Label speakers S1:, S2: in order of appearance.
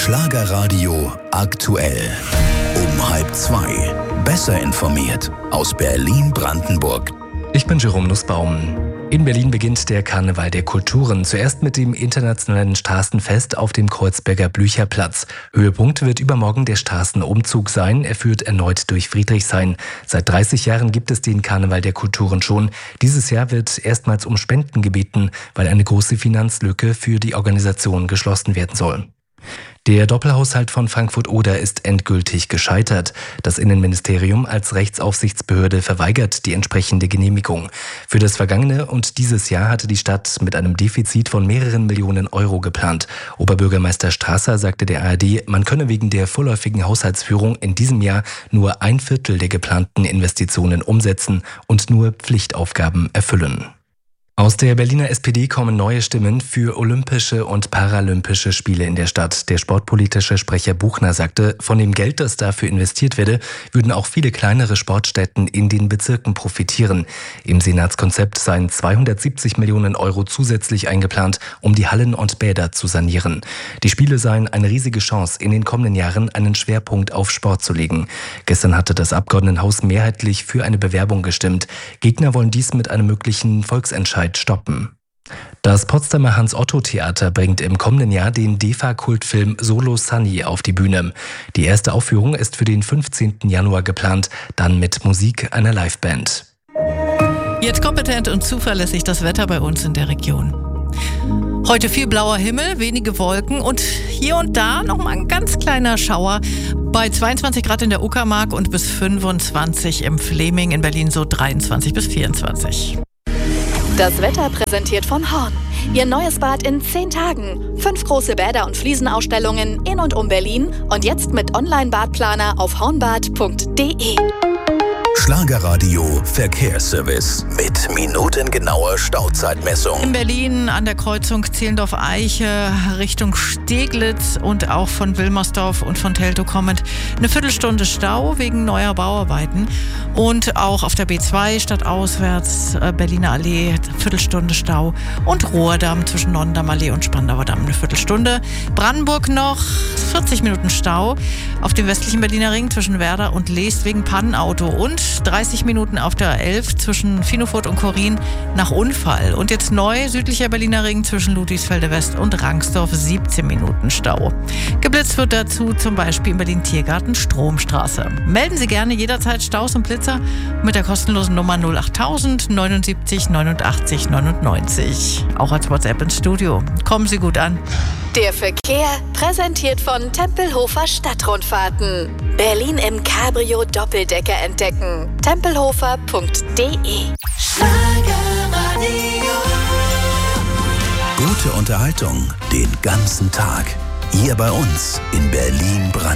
S1: Schlagerradio aktuell. Um 1:30. Besser informiert aus Berlin-Brandenburg.
S2: Ich bin Jerome Nussbaum. In Berlin beginnt der Karneval der Kulturen. Zuerst mit dem internationalen Straßenfest auf dem Kreuzberger Blücherplatz. Höhepunkt wird übermorgen der Straßenumzug sein. Er führt erneut durch Friedrichshain. Seit 30 Jahren gibt es den Karneval der Kulturen schon. Dieses Jahr wird erstmals um Spenden gebeten, weil eine große Finanzlücke für die Organisation geschlossen werden soll. Der Doppelhaushalt von Frankfurt-Oder ist endgültig gescheitert. Das Innenministerium als Rechtsaufsichtsbehörde verweigert die entsprechende Genehmigung. Für das vergangene und dieses Jahr hatte die Stadt mit einem Defizit von mehreren Millionen Euro geplant. Oberbürgermeister Strasser sagte der ARD, man könne wegen der vorläufigen Haushaltsführung in diesem Jahr nur 1/4 der geplanten Investitionen umsetzen und nur Pflichtaufgaben erfüllen. Aus der Berliner SPD kommen neue Stimmen für Olympische und Paralympische Spiele in der Stadt. Der sportpolitische Sprecher Buchner sagte, von dem Geld, das dafür investiert werde, würden auch viele kleinere Sportstätten in den Bezirken profitieren. Im Senatskonzept seien 270 Millionen Euro zusätzlich eingeplant, um die Hallen und Bäder zu sanieren. Die Spiele seien eine riesige Chance, in den kommenden Jahren einen Schwerpunkt auf Sport zu legen. Gestern hatte das Abgeordnetenhaus mehrheitlich für eine Bewerbung gestimmt. Gegner wollen dies mit einem möglichen Volksentscheid stoppen. Das Potsdamer Hans-Otto-Theater bringt im kommenden Jahr den DEFA-Kultfilm Solo Sunny auf die Bühne. Die erste Aufführung ist für den 15. Januar geplant, dann mit Musik einer Liveband.
S3: Jetzt kompetent und zuverlässig das Wetter bei uns in der Region. Heute viel blauer Himmel, wenige Wolken und hier und da noch mal ein ganz kleiner Schauer. Bei 22 Grad in der Uckermark und bis 25 im Fleming, in Berlin so 23 bis 24.
S4: Das Wetter präsentiert von Horn. Ihr neues Bad in 10 Tagen. 5 große Bäder- und Fliesenausstellungen in und um Berlin. Und jetzt mit Online-Badplaner auf hornbad.de.
S1: Schlagerradio Verkehrsservice mit minutengenauer Stauzeitmessung.
S3: In Berlin an der Kreuzung Zehlendorf-Eiche Richtung Steglitz und auch von Wilmersdorf und von Teltow kommend eine Viertelstunde Stau wegen neuer Bauarbeiten. Und auch auf der B2 stadtauswärts Berliner Allee Viertelstunde Stau und Rohrdamm zwischen Nonnendammallee und Spandauer Damm eine Viertelstunde. Brandenburg noch 40 Minuten Stau auf dem westlichen Berliner Ring zwischen Werder und Leest wegen Pannenauto und 30 Minuten auf der 11 zwischen Finofurt und Korin nach Unfall. Und jetzt neu südlicher Berliner Ring zwischen Ludwigsfelde West und Rangsdorf 17 Minuten Stau. Geblitzt wird dazu zum Beispiel in Berlin-Tiergarten Stromstraße. Melden Sie gerne jederzeit Staus und Blitzer mit der kostenlosen Nummer 08000 79 89 99. Auch als WhatsApp ins Studio. Kommen Sie gut an.
S4: Der Verkehr präsentiert von Tempelhofer Stadtrundfahrten. Berlin im Cabrio Doppeldecker entdecken. Tempelhofer.de.
S1: Gute Unterhaltung den ganzen Tag. Hier bei uns in Berlin-Brandenburg.